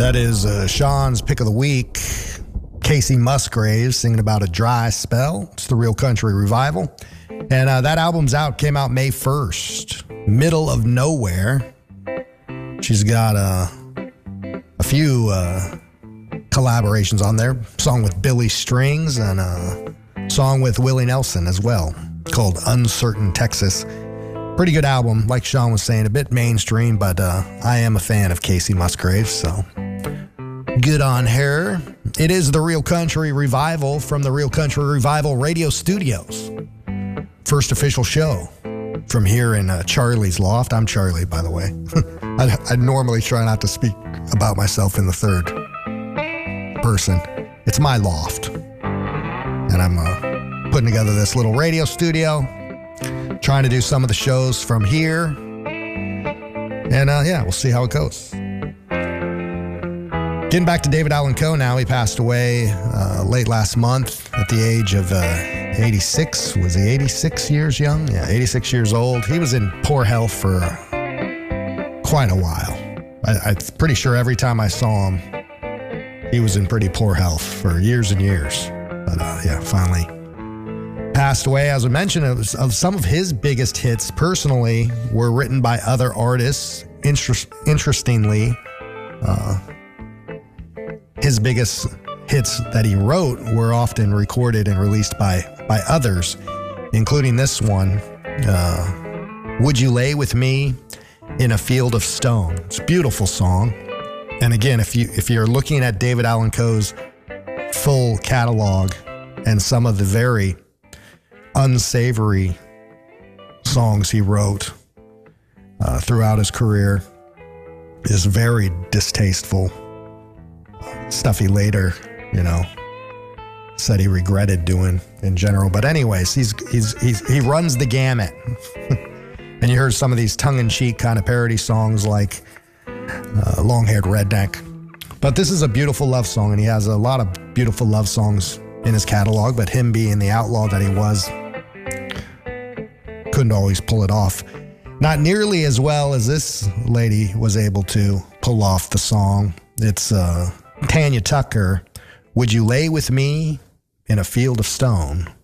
That is Sean's pick of the week. Casey Musgraves singing about a dry spell. It's the Real Country Revival. And that album's out, came out May 1st. Middle of Nowhere. She's got a few collaborations on there. Song with Billy Strings and a song with Willie Nelson as well, called Uncertain Texas. Pretty good album, like Sean was saying, a bit mainstream, but I am a fan of Casey Musgraves, so good on her. It is the Real Country Revival from the Real Country Revival radio studios. First official show from here in Charlie's Loft. I'm Charlie, by the way. I normally try not to speak about myself in the third person. It's my loft. And I'm putting together this little radio studio, trying to do some of the shows from here. And yeah, we'll see how it goes. Getting back to David Allan Coe now. He passed away late last month at the age of 86. Was he 86 years young? Yeah, 86 years old. He was in poor health for quite a while. I'm pretty sure every time I saw him, he was in pretty poor health for years and years. But yeah, finally passed away. As I mentioned, of some of his biggest hits personally were written by other artists. Interestingly, his biggest hits that he wrote were often recorded and released by others, including this one, Would You Lay With Me in a Field of Stone. It's a beautiful song. And again, if you're looking at David Allan Coe's full catalog and some of the very unsavory songs he wrote throughout his career is very distasteful. Stuff he later, said he regretted doing in general. But anyways, he runs the gamut. And you heard some of these tongue-in-cheek kind of parody songs like Long-Haired Redneck. But this is a beautiful love song, and he has a lot of beautiful love songs in his catalog, but him being the outlaw that he was, couldn't always pull it off. Not nearly as well as this lady was able to pull off the song. It's Tanya Tucker, Would You Lay With Me in a Field of Stone?